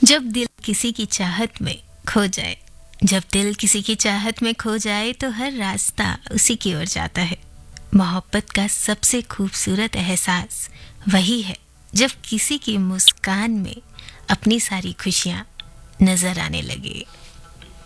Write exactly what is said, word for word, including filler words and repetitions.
जब दिल किसी की चाहत में खो जाए जब दिल किसी की चाहत में खो जाए तो हर रास्ता उसी की ओर जाता है। मोहब्बत का सबसे खूबसूरत एहसास वही है जब किसी की मुस्कान में अपनी सारी खुशियाँ नजर आने लगे।